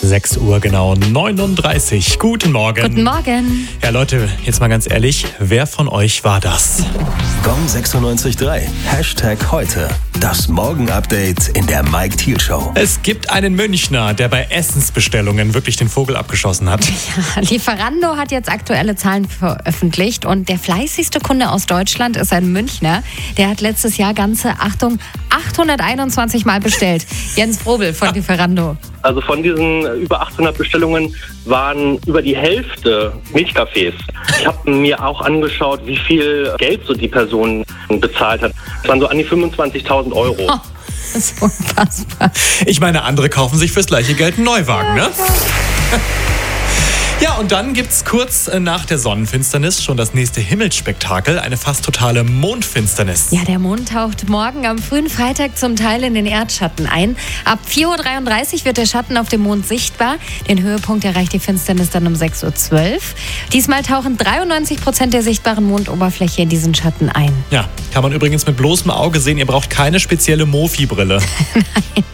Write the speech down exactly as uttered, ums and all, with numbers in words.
sechs Uhr genau neununddreißig. Guten Morgen. Guten Morgen. Ja Leute, jetzt mal ganz ehrlich, wer von euch war das? Gong sechsundneunzig Komma drei. Hashtag heute. Das Morgen-Update in der Mike Thiel Show. Es gibt einen Münchner, der bei Essensbestellungen wirklich den Vogel abgeschossen hat. Ja, Lieferando hat jetzt aktuelle Zahlen veröffentlicht und der fleißigste Kunde aus Deutschland ist ein Münchner. Der hat letztes Jahr ganze, Achtung, achthunderteinundzwanzig Mal bestellt. Jens Frobel von Lieferando. Also von diesen über achthundert Bestellungen waren über die Hälfte Milchcafés. Ich habe mir auch angeschaut, wie viel Geld so die Person bezahlt hat. Es waren so an die fünfundzwanzigtausend Euro. Oh, das ist unfassbar. Ich meine, andere kaufen sich fürs gleiche Geld einen Neuwagen, ne? Ja, und dann gibt's kurz nach der Sonnenfinsternis schon das nächste Himmelsspektakel, eine fast totale Mondfinsternis. Ja, der Mond taucht morgen am frühen Freitag zum Teil in den Erdschatten ein. Ab vier Uhr dreiunddreißig wird der Schatten auf dem Mond sichtbar. Den Höhepunkt erreicht die Finsternis dann um sechs Uhr zwölf. Diesmal tauchen dreiundneunzig Prozent der sichtbaren Mondoberfläche in diesen Schatten ein. Ja, kann man übrigens mit bloßem Auge sehen, ihr braucht keine spezielle Mofi-Brille. Nein.